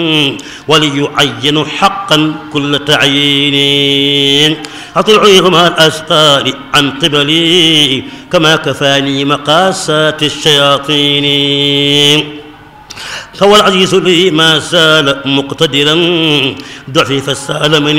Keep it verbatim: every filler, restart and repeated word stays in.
وليعين حقا كل تعيين. أطيعوهما الأسفار عن قبلي كما كفاني مقاسات الشياطين. فهو العزيز لي ما زال مقتدرا ضعفي فسالمني